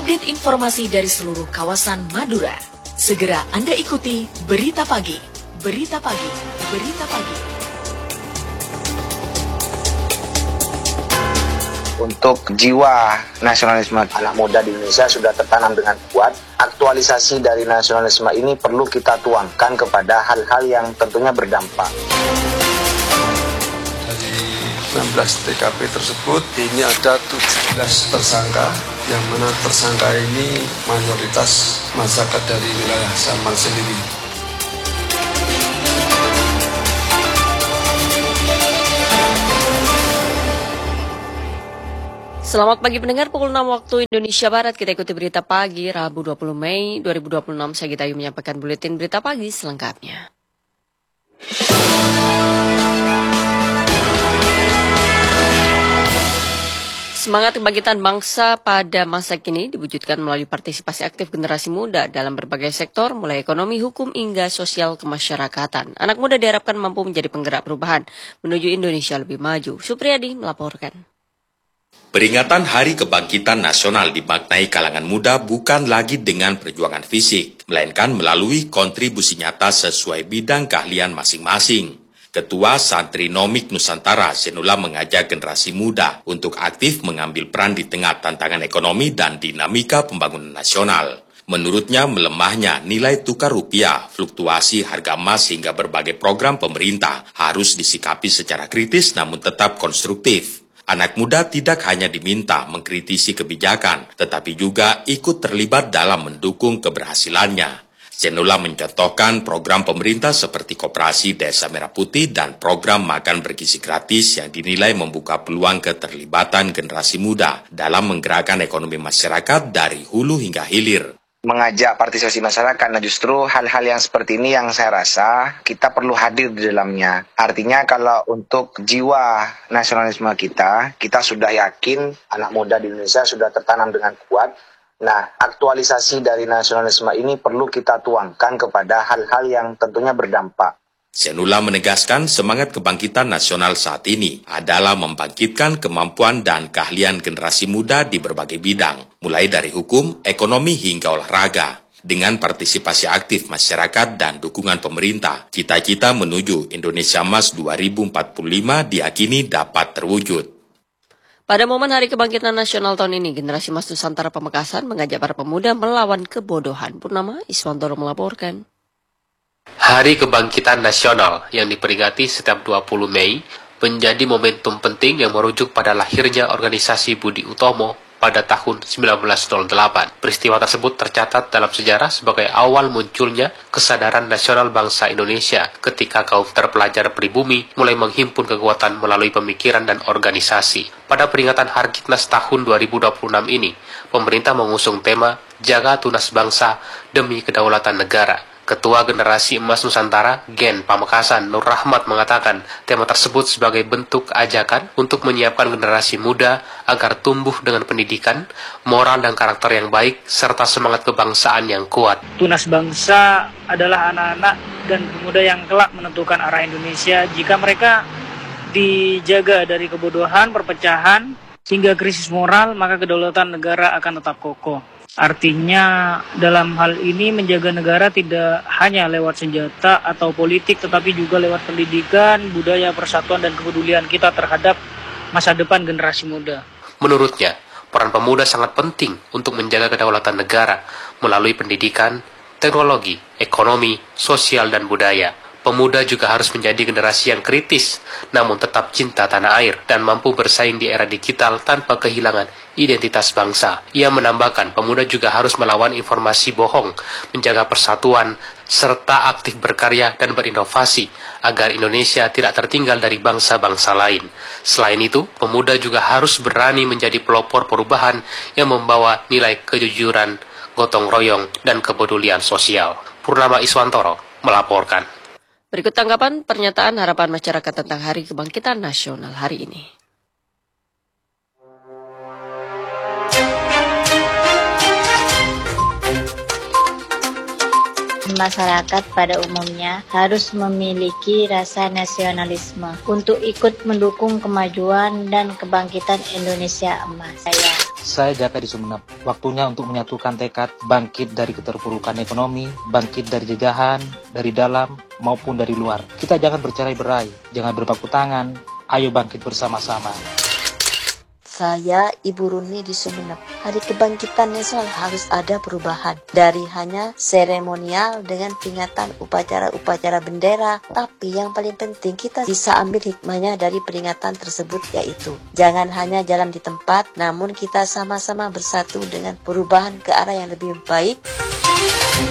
update informasi dari seluruh kawasan Madura. Segera Anda ikuti Berita Pagi. Berita Pagi. Berita Pagi. Untuk jiwa nasionalisme anak muda di Indonesia sudah tertanam dengan kuat. Aktualisasi dari nasionalisme ini perlu kita tuangkan kepada hal-hal yang tentunya berdampak. Dari 16 TKP tersebut, ini ada 17 tersangka, yang mana tersangka ini mayoritas masyarakat dari wilayah Samal sendiri. Selamat pagi pendengar, pukul 6 waktu Indonesia Barat. Kita ikuti Berita Pagi, Rabu 20 Mei 2026. Saya Gita Ayu menyampaikan buletin Berita Pagi selengkapnya. Semangat kebangkitan bangsa pada masa kini diwujudkan melalui partisipasi aktif generasi muda dalam berbagai sektor, mulai ekonomi, hukum, hingga sosial kemasyarakatan. Anak muda diharapkan mampu menjadi penggerak perubahan menuju Indonesia lebih maju. Supriyadi melaporkan. Peringatan Hari Kebangkitan Nasional dimaknai kalangan muda bukan lagi dengan perjuangan fisik, melainkan melalui kontribusi nyata sesuai bidang keahlian masing-masing. Ketua Santri Nomik Nusantara, Senula, mengajak generasi muda untuk aktif mengambil peran di tengah tantangan ekonomi dan dinamika pembangunan nasional. Menurutnya, melemahnya nilai tukar rupiah, fluktuasi harga emas hingga berbagai program pemerintah harus disikapi secara kritis namun tetap konstruktif. Anak muda tidak hanya diminta mengkritisi kebijakan, tetapi juga ikut terlibat dalam mendukung keberhasilannya. Senula mencontohkan program pemerintah seperti Koperasi Desa Merah Putih dan program makan bergizi gratis yang dinilai membuka peluang keterlibatan generasi muda dalam menggerakkan ekonomi masyarakat dari hulu hingga hilir. Mengajak partisipasi masyarakat, nah justru hal-hal yang seperti ini yang saya rasa kita perlu hadir di dalamnya. Artinya kalau untuk jiwa nasionalisme kita sudah yakin anak muda di Indonesia sudah tertanam dengan kuat. Nah, aktualisasi dari nasionalisme ini perlu kita tuangkan kepada hal-hal yang tentunya berdampak. Senula menegaskan semangat kebangkitan nasional saat ini adalah membangkitkan kemampuan dan keahlian generasi muda di berbagai bidang, mulai dari hukum, ekonomi hingga olahraga. Dengan partisipasi aktif masyarakat dan dukungan pemerintah, cita-cita menuju Indonesia Emas 2045 diyakini dapat terwujud. Pada momen Hari Kebangkitan Nasional tahun ini, Generasi Emas Nusantara Pamekasan mengajak para pemuda melawan kebodohan. Purnama Iswantoro melaporkan. Hari Kebangkitan Nasional yang diperingati setiap 20 Mei menjadi momentum penting yang merujuk pada lahirnya organisasi Budi Utomo pada tahun 1908. Peristiwa tersebut tercatat dalam sejarah sebagai awal munculnya kesadaran nasional bangsa Indonesia ketika kaum terpelajar pribumi mulai menghimpun kekuatan melalui pemikiran dan organisasi. Pada peringatan Harkitnas tahun 2026 ini, pemerintah mengusung tema Jaga Tunas Bangsa Demi Kedaulatan Negara. Ketua Generasi Emas Nusantara, Gen Pamekasan, Nur Rahmat mengatakan tema tersebut sebagai bentuk ajakan untuk menyiapkan generasi muda agar tumbuh dengan pendidikan, moral dan karakter yang baik, serta semangat kebangsaan yang kuat. Tunas bangsa adalah anak-anak dan pemuda yang kelak menentukan arah Indonesia jika mereka dijaga dari kebodohan, perpecahan, hingga krisis moral, maka kedaulatan negara akan tetap kokoh. Artinya dalam hal ini menjaga negara tidak hanya lewat senjata atau politik, tetapi juga lewat pendidikan, budaya, persatuan, dan kepedulian kita terhadap masa depan generasi muda. Menurutnya, peran pemuda sangat penting untuk menjaga kedaulatan negara melalui pendidikan, teknologi, ekonomi, sosial, dan budaya. Pemuda juga harus menjadi generasi yang kritis, namun tetap cinta tanah air dan mampu bersaing di era digital tanpa kehilangan identitas bangsa. Ia menambahkan pemuda juga harus melawan informasi bohong, menjaga persatuan, serta aktif berkarya dan berinovasi agar Indonesia tidak tertinggal dari bangsa-bangsa lain. Selain itu, pemuda juga harus berani menjadi pelopor perubahan yang membawa nilai kejujuran, gotong royong, dan kepedulian sosial. Purnama Iswantoro melaporkan. Berikut tanggapan pernyataan harapan masyarakat tentang Hari Kebangkitan Nasional hari ini. Masyarakat pada umumnya harus memiliki rasa nasionalisme untuk ikut mendukung kemajuan dan kebangkitan Indonesia Emas. Saya Saya Jaka di Sumeneb. Waktunya untuk menyatukan tekad bangkit dari keterpurukan ekonomi, bangkit dari jajahan, dari dalam maupun dari luar. Kita jangan bercerai-berai, jangan berpaku tangan, ayo bangkit bersama-sama. Saya Ibu Runi di Sumeneb. Hari Kebangkitan Nasional harus ada perubahan. Dari hanya seremonial dengan peringatan upacara-upacara bendera. Tapi yang paling penting kita bisa ambil hikmahnya dari peringatan tersebut, yaitu jangan hanya jalan di tempat, namun kita sama-sama bersatu dengan perubahan ke arah yang lebih baik.